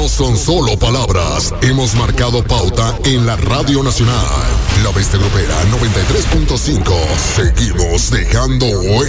son solo palabras. Hemos marcado pauta en la Radio Nacional. La Bestia Grupera 93.5. Seguimos dejando huella.